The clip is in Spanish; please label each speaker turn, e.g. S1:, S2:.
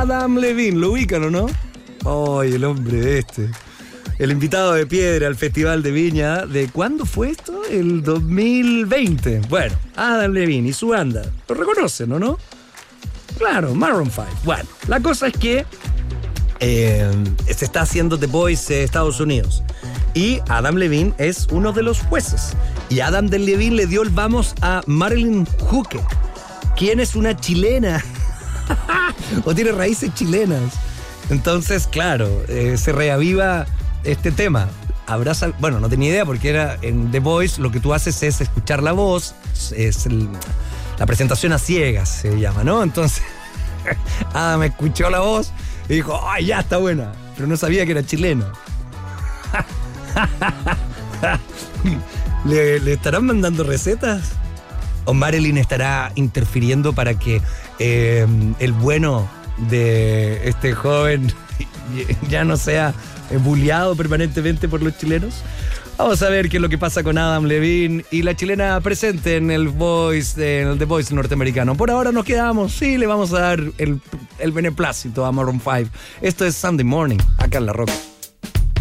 S1: Adam Levine, ¿lo ubican o no? Ay, el hombre este. El invitado de piedra al Festival de Viña. ¿De cuándo fue esto? El 2020. Bueno, Adam Levine y su banda. ¿Lo reconocen o no? Claro, Maroon 5. Bueno, la cosa es que se está haciendo The Voice Estados Unidos. Y Adam Levine es uno de los jueces. Y Adam Levine le dio el vamos a Marilyn Huque, quien es una chilena. O tiene raíces chilenas. Entonces, claro, se reaviva este tema. Bueno, no tenía idea porque era en The Voice lo que tú haces es escuchar la voz, es la presentación a ciegas se llama, ¿no? Entonces, Adam escuchó la voz y dijo, ¡ay, ya está buena! Pero no sabía que era chileno. ¿Le estarán mandando recetas? ¿O Marilyn estará interfiriendo para que el bueno de este joven ya no sea bulleado permanentemente por los chilenos? Vamos a ver qué es lo que pasa con Adam Levine y la chilena presente en el The Voice norteamericano. Por ahora nos quedamos, sí, le vamos a dar el beneplácito a Maroon 5. Esto es Sunday Morning, acá en La Roca.